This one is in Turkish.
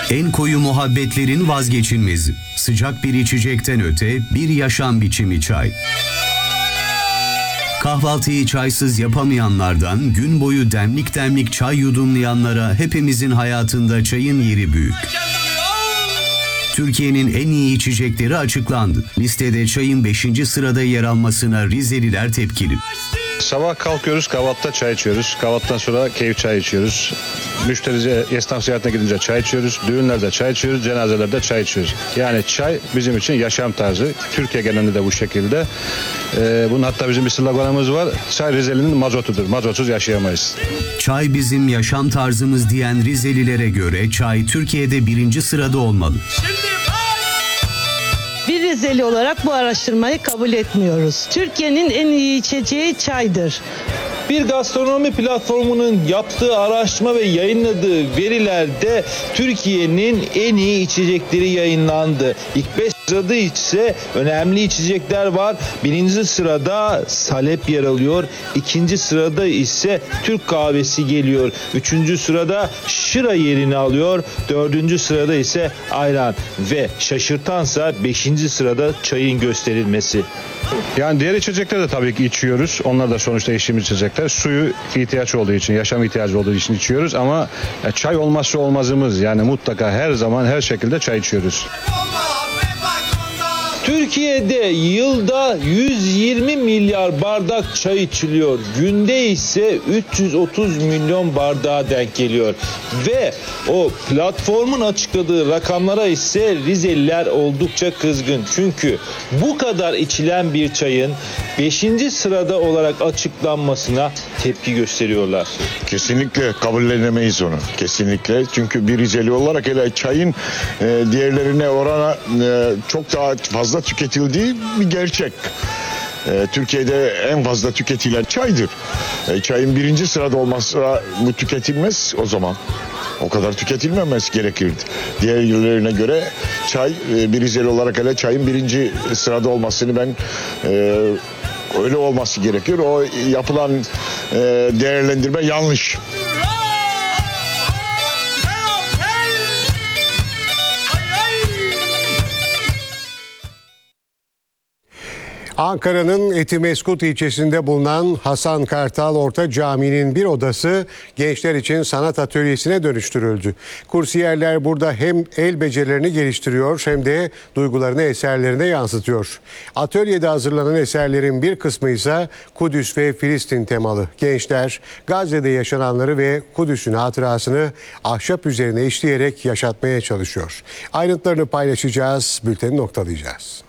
En koyu muhabbetlerin vazgeçilmezi. Sıcak bir içecekten öte bir yaşam biçimi çay. Kahvaltıyı çaysız yapamayanlardan gün boyu demlik demlik çay yudumlayanlara hepimizin hayatında çayın yeri büyük. Türkiye'nin en iyi içecekleri açıklandı. Listede çayın 5. sırada yer almasına Rizeliler tepkili. Sabah kalkıyoruz, kahvaltıda çay içiyoruz. Kahvaltıdan sonra keyif çay içiyoruz. Müşteri, esnaf ziyaretine gidince çay içiyoruz. Düğünlerde çay içiyoruz, cenazelerde çay içiyoruz. Yani çay bizim için yaşam tarzı. Türkiye genelinde de bu şekilde. Bunun hatta bizim bir sloganımız var. Çay Rizeli'nin mazotudur. Mazotsuz yaşayamayız. Çay bizim yaşam tarzımız diyen Rizelilere göre çay Türkiye'de 1. sırada olmalı. Bir Rizeli olarak bu araştırmayı kabul etmiyoruz. Türkiye'nin en iyi içeceği çaydır. Bir gastronomi platformunun yaptığı araştırma ve yayınladığı verilerde Türkiye'nin en iyi içecekleri yayınlandı. İlk 5 sırada ise önemli içecekler var. 1. sırada salep yer alıyor. 2. sırada ise Türk kahvesi geliyor. 3. sırada şıra yerini alıyor. 4. sırada ise ayran ve şaşırtansa 5. sırada çayın gösterilmesi. Yani diğer içecekleri de tabii ki içiyoruz. Onlar da sonuçta içtiğimiz içecekler. Suyu ihtiyaç olduğu için, yaşam ihtiyacı olduğu için içiyoruz ama çay olmazsa olmazımız. Yani mutlaka her zaman her şekilde çay içiyoruz. Türkiye'de yılda 120 milyar bardak çay içiliyor. Günde ise 330 milyon bardağa denk geliyor. Ve o platformun açıkladığı rakamlara ise Rizeliler oldukça kızgın. Çünkü bu kadar içilen bir çayın 5. sırada olarak açıklanmasına tepki gösteriyorlar. Kesinlikle kabullenemeyiz onu. Kesinlikle. Çünkü bir Rizeli olarak hele çayın diğerlerine orana çok daha fazla tüketildiği bir gerçek. Türkiye'de en fazla tüketilen çaydır. Çayın 1. sırada olmazsa bu tüketilmez o zaman. O kadar tüketilmemesi gerekirdi. Diğer yerlerine göre çay, bir Rizeli olarak hele çayın 1. sırada olmasını ben öyle olması gerekiyor. O yapılan değerlendirme yanlış. Ankara'nın Etimeskut ilçesinde bulunan Hasan Kartal Orta Camii'nin bir odası gençler için sanat atölyesine dönüştürüldü. Kursiyerler burada hem el becerilerini geliştiriyor hem de duygularını eserlerine yansıtıyor. Atölyede hazırlanan eserlerin bir kısmı ise Kudüs ve Filistin temalı. Gençler Gazze'de yaşananları ve Kudüs'ün hatırasını ahşap üzerine işleyerek yaşatmaya çalışıyor. Ayrıntılarını paylaşacağız, bülteni noktalayacağız.